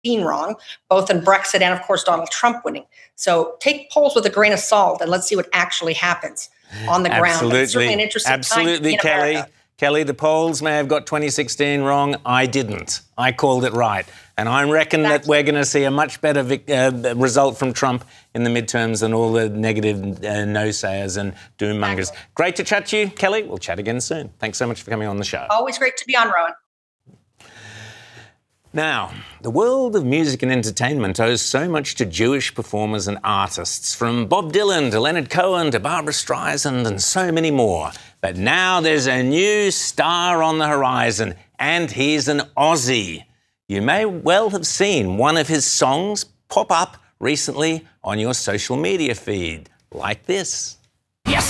wrong, both in Brexit and, of course, Donald Trump winning. So take polls with a grain of salt and let's see what actually happens on the ground. Absolutely. It's certainly an interesting Absolutely, time Kelly. America. Kelly, the polls may have got 2016 wrong. I didn't. I called it right. And I reckon that we're going to see a much better result from Trump in the midterms than all the negative no-sayers and doom-mongers. Exactly. Great to chat to you, Kelly. We'll chat again soon. Thanks so much for coming on the show. Always great to be on, Rowan. Now, the world of music and entertainment owes so much to Jewish performers and artists, from Bob Dylan to Leonard Cohen to Barbra Streisand and so many more. But now there's a new star on the horizon, and he's an Aussie. You may well have seen one of his songs pop up recently on your social media feed, like this.